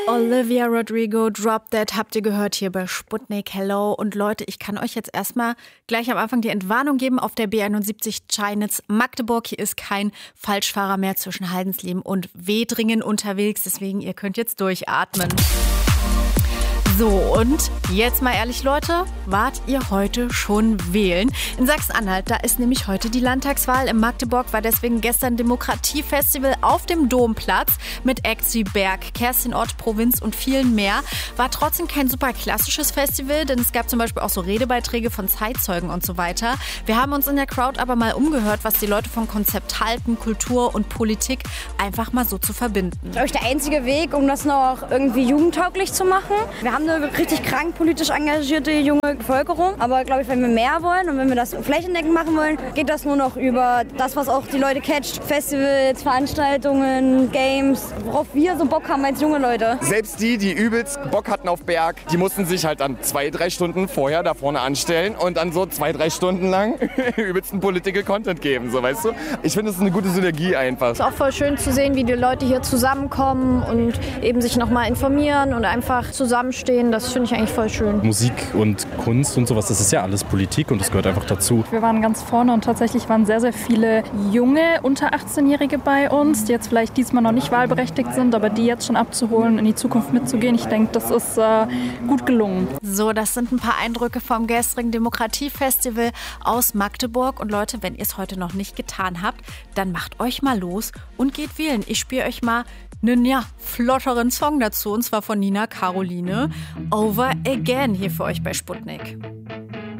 Olivia Rodrigo, Drop That, habt ihr gehört hier bei Sputnik. Hello. Und Leute, ich kann euch jetzt erstmal gleich am Anfang die Entwarnung geben auf der B71 Cheinitz Magdeburg. Hier ist kein Falschfahrer mehr zwischen Haldensleben und Wedringen unterwegs. Deswegen, ihr könnt jetzt durchatmen. So, und jetzt mal ehrlich, Leute, wart ihr heute schon wählen? In Sachsen-Anhalt, da ist nämlich heute die Landtagswahl. In Magdeburg war deswegen gestern Demokratiefestival auf dem Domplatz mit Acts wie Berg, Kerstin Ott, Provinz und vielen mehr. War trotzdem kein super klassisches Festival, denn es gab zum Beispiel auch so Redebeiträge von Zeitzeugen und so weiter. Wir haben uns in der Crowd aber mal umgehört, was die Leute vom Konzept halten, Kultur und Politik einfach mal so zu verbinden. Glaube ich, der einzige Weg, um das noch irgendwie jugendtauglich zu machen. Wir haben eine richtig krank politisch engagierte junge Bevölkerung. Aber glaube ich, wenn wir mehr wollen und wenn wir das flächendeckend machen wollen, geht das nur noch über das, was auch die Leute catcht. Festivals, Veranstaltungen, Games, worauf wir so Bock haben als junge Leute. Selbst die übelst Bock hatten auf Berg, die mussten sich halt dann 2-3 Stunden vorher da vorne anstellen und dann so 2-3 Stunden lang übelsten Political Content geben, so, weißt du? Ich finde, das ist eine gute Synergie einfach. Es ist auch voll schön zu sehen, wie die Leute hier zusammenkommen und eben sich nochmal informieren und einfach zusammenstehen. Das finde ich eigentlich voll schön. Musik und Kunst und sowas, das ist ja alles Politik und das gehört einfach dazu. Wir waren ganz vorne und tatsächlich waren sehr, sehr viele junge, unter 18-Jährige bei uns, die jetzt vielleicht diesmal noch nicht wahlberechtigt sind, aber die jetzt schon abzuholen, in die Zukunft mitzugehen. Ich denke, das ist gut gelungen. So, das sind ein paar Eindrücke vom gestrigen Demokratiefestival aus Magdeburg. Und Leute, wenn ihr es heute noch nicht getan habt, dann macht euch mal los und geht wählen. Ich spiele euch mal einen flotteren Song dazu, und zwar von Nina Caroline. Over Again hier für euch bei Sputnik.